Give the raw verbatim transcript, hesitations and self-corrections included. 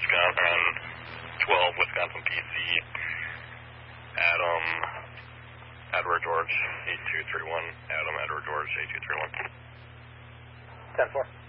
Wisconsin, twelve, Wisconsin P C, Adam, Edward George, eight two three one, Adam, Edward George, eight two three one. ten four.